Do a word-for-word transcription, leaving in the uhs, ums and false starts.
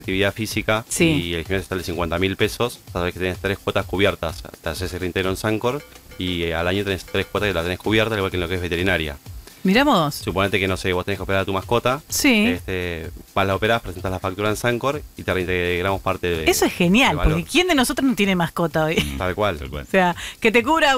actividad física Sí. y el gimnasio sale cincuenta mil pesos, sabes que tenés tres cuotas cubiertas. Te haces el reintegro en Sancor y eh, al año tenés tres cuotas que la tenés cubierta, igual que en lo que es veterinaria. Miramos. Suponete que, no sé, vos tenés que operar a tu mascota. Sí. Este, vas, la operás, presentas la factura en Sancor y te reintegramos parte de. Eso es genial, del valor. porque ¿quién de nosotros no tiene mascota hoy? Tal cual. Tal cual. O sea, que te cubra